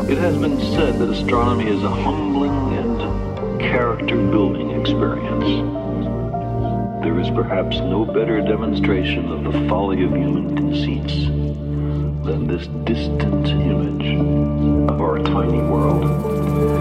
It has been said that astronomy is a humbling and character-building experience. There is perhaps no better demonstration of the folly of human conceits than this distant image of our tiny world.